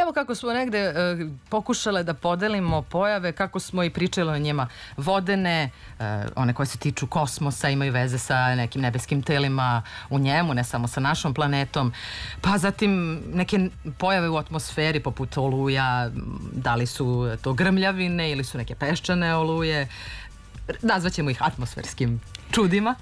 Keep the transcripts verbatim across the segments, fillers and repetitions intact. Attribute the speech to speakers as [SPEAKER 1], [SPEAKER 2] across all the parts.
[SPEAKER 1] Evo kako smo negde uh, pokušale da podelimo pojave, kako smo i pričali o njima. Vodene, uh, one koje se tiču kosmosa, imaju veze sa nekim nebeskim telima u njemu, ne samo sa našom planetom. Pa zatim neke pojave u atmosferi poput oluja, da li su to grmljavine ili su neke peščane oluje. Nazvaćemo ih atmosferskim čudima.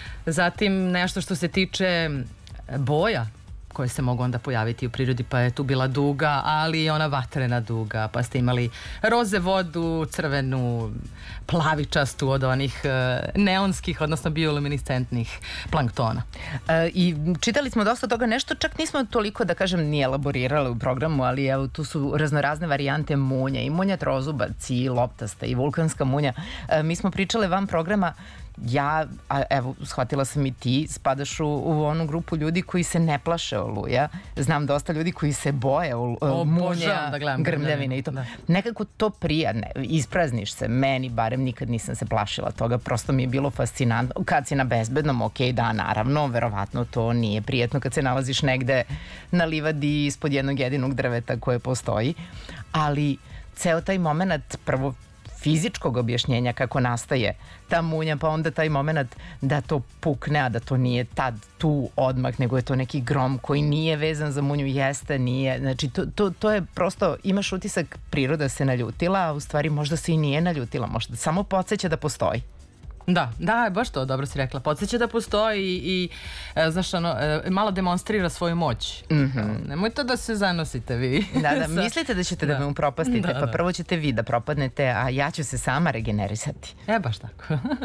[SPEAKER 1] Zatim nešto što se tiče boja koje se mogu onda pojaviti u prirodi, pa je tu bila duga, ali i ona vatrena duga, pa ste imali roze vodu, crvenu, plavičastu od onih neonskih, odnosno bioluminiscentnih planktona.
[SPEAKER 2] E, I čitali smo dosta toga, nešto čak nismo toliko, da kažem, ni elaborirali u programu, ali evo tu su raznorazne varijante munja, i munja trozubac, i loptasta, i vulkanska munja. E, mi smo pričale van programa. Ja, a evo, shvatila sam i ti, spadaš u, u onu grupu ljudi koji se ne plaše oluja. Znam dosta ljudi koji se boje ol, o, munja, da grmljavine i to. Da. Nekako to prija, ne, isprazniš se. Meni, barem, nikad nisam se plašila toga. Prosto mi je bilo fascinantno. Kad si na bezbednom, ok, da, naravno, verovatno to nije prijetno kad se nalaziš negde na livadi ispod jednog jedinog drveta koje postoji. Ali ceo taj moment, prvo, fizičkog objašnjenja kako nastaje ta munja, pa onda taj moment da to pukne, a da to nije tad tu odmah, nego je to neki grom koji nije vezan za munju, jeste, nije. Znači, to, to, to je prosto, imaš utisak priroda se naljutila, a u stvari možda se i nije naljutila, možda samo podsjeća da postoji.
[SPEAKER 1] Da, da, baš to, dobro si rekla. Podsjeća da postoji i, i e, znaš, ono, e, malo demonstrira svoju moć. Mm-hmm. Nemojte da se zanosite vi.
[SPEAKER 2] Da, da, mislite da ćete da, da me upropastite, da, pa da. Prvo ćete vi da propadnete, a ja ću se sama regenerisati.
[SPEAKER 1] E, baš tako.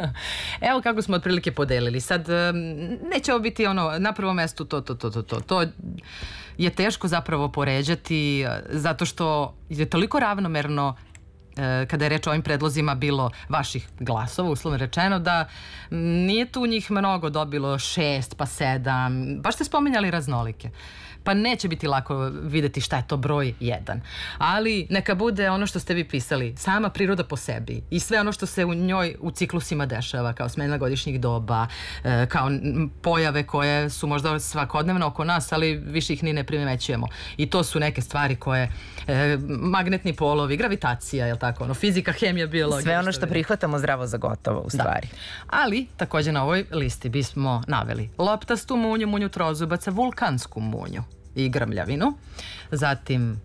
[SPEAKER 1] Evo kako smo otprilike podelili. Sad, neće ovo biti ono, na prvom mestu to, to, to, to, to. To je teško zapravo poređati, zato što je toliko ravnomerno kada je reč o ovim predlozima bilo vaših glasova, uslovno rečeno, da nije tu njih mnogo dobilo šest pa sedam, baš ste spominjali raznolike. Pa neće biti lako videti šta je to broj jedan. Ali neka bude ono što ste vi pisali, sama priroda po sebi i sve ono što se u njoj u ciklusima dešava, kao smena godišnjih doba, kao pojave koje su možda svakodnevno oko nas, ali više ih ni ne primećujemo. I to su neke stvari koje, magnetni polovi, gravitacija, jel tako, ono, fizika, hemija, biologija.
[SPEAKER 2] Sve ono što prihvatamo zdravo za gotovo, u stvari.
[SPEAKER 1] Da. Ali, također na ovoj listi bismo naveli loptastu munju, munju trozubaca, vulkansku munju i grmljavinu, zatim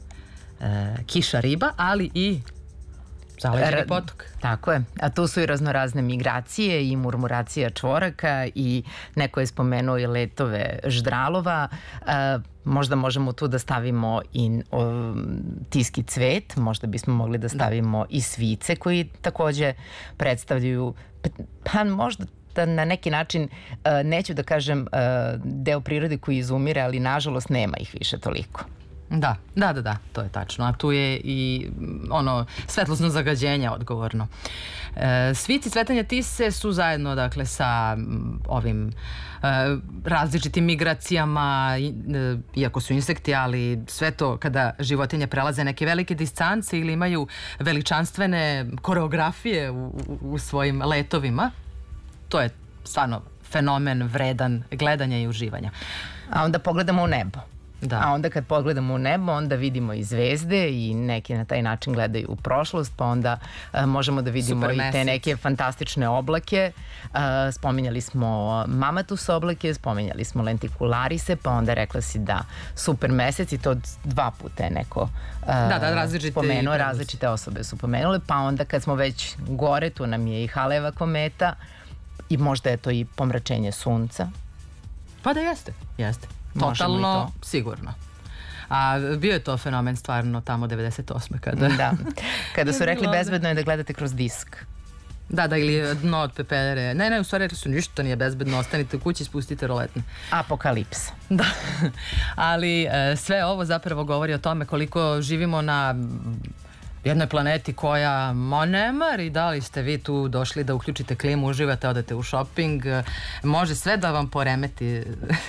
[SPEAKER 1] e, kiša riba, ali i zaleđeni potok.
[SPEAKER 2] Tako je, a tu su i raznorazne migracije i murmuracija čvoraka i neko je spomenuo i letove ždralova. E, možda možemo tu da stavimo i o, tiski cvet, možda bismo mogli da stavimo i svice koji takođe predstavljaju, pa možda da na neki način, neću da kažem deo prirode koji izumire, ali nažalost nema ih više toliko.
[SPEAKER 1] Da, da, da, da, to je tačno. A tu je i ono svetlosno zagađenje odgovorno. E, svici cvetanja tise su zajedno, dakle, sa ovim e, različitim migracijama, e, iako su insekti, ali sve to kada životinje prelaze neke velike distance ili imaju veličanstvene koreografije u, u, u svojim letovima, to je stvarno fenomen vredan gledanja i uživanja.
[SPEAKER 2] A onda pogledamo u nebo.
[SPEAKER 1] Da.
[SPEAKER 2] A onda kad pogledamo u nebo, onda vidimo i zvezde i neki na taj način gledaju u prošlost, pa onda uh, možemo da vidimo super i te neke fantastične oblake. Uh, spominjali smo Mamatus oblake, spominjali smo lentikularise, pa onda rekla si da super mesec i to dva puta je neko uh,
[SPEAKER 1] da, da, različite
[SPEAKER 2] pomenuo, različite osobe su pomenule, pa onda kad smo već gore, tu nam je i Haleva kometa i možda je to i pomračenje sunca.
[SPEAKER 1] Pa da jeste, jeste. Totalno sigurno. A bio je to fenomen stvarno tamo devedeset osme kada...
[SPEAKER 2] Da, kada su rekli bezbedno je da gledate kroz disk.
[SPEAKER 1] Da, da, ili dno od pepelare. Ne, ne, u stvari rekli su ništa nije bezbedno, ostanite u kući, spustite roletne.
[SPEAKER 2] Apokalipsa.
[SPEAKER 1] Da, ali sve ovo zapravo govori o tome koliko živimo na jednoj planeti koja, ma ne mari, da li ste vi tu došli da uključite klimu, uživate, odete u shopping, može sve da vam poremeti.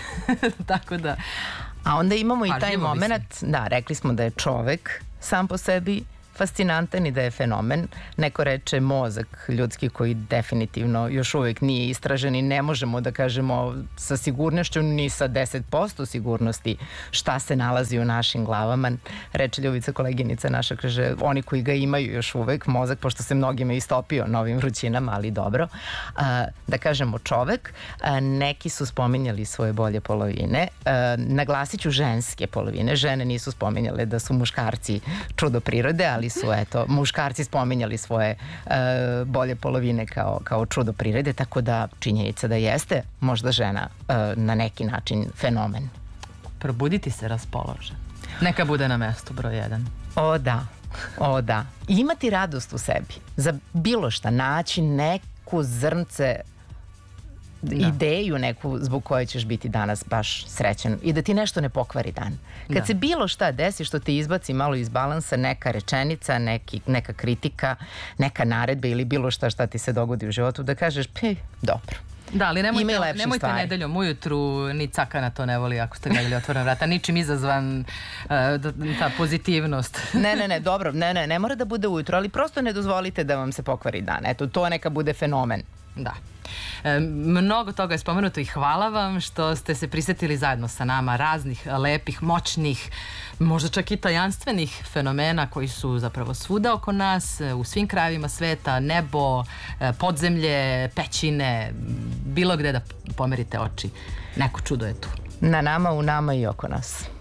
[SPEAKER 1] Tako da...
[SPEAKER 2] A onda imamo i taj moment, da, rekli smo da je čovek sam po sebi fascinantan i da je fenomen. Neko reče mozak ljudski koji definitivno još uvijek nije istražen i ne možemo da kažemo sa sigurnošću ni sa deset posto sigurnosti šta se nalazi u našim glavama. Reče Ljubica, koleginica naša, kaže, oni koji ga imaju još uvijek, mozak, pošto se mnogima istopio novim vrućinama, ali dobro. A, da kažemo čovek, a, neki su spominjali svoje bolje polovine. A, naglasit ću ženske polovine. Žene nisu spominjale da su muškarci čudo prirode, ali su, eto, muškarci spominjali svoje uh, bolje polovine kao, kao čudo prirode, tako da činjenica da jeste možda žena uh, na neki način fenomen.
[SPEAKER 1] Probuditi se raspoložen. Neka bude na mestu broj jedan.
[SPEAKER 2] O da, o da. I imati radost u sebi. Za bilo šta naći neku zrnce, da. ideju neku zbog koje ćeš biti danas baš srećan i da ti nešto ne pokvari dan. Kad da. se bilo šta desi što te izbaci malo iz balansa, neka rečenica, neki, neka kritika, neka naredba ili bilo šta šta ti se dogodi u životu, da kažeš, pe, dobro.
[SPEAKER 1] Da, ali nemojte, nemojte nedeljom ujutru, ni Cakana to ne voli ako ste gledali Otvorena vrata, ničim izazvan uh, ta pozitivnost.
[SPEAKER 2] Ne, ne, ne, dobro, ne, ne, ne mora da bude ujutru, ali prosto ne dozvolite da vam se pokvari dan. Eto, to neka bude fenomen.
[SPEAKER 1] Da. E, mnogo toga je spomenuto i hvala vam što ste se prisjetili zajedno sa nama raznih lepih, moćnih, možda čak i tajanstvenih fenomena koji su zapravo svuda oko nas, u svim krajevima sveta, nebo, podzemlje, pećine, bilo gde da pomerite oči. Neko čudo je tu.
[SPEAKER 2] Na nama, u nama i oko nas.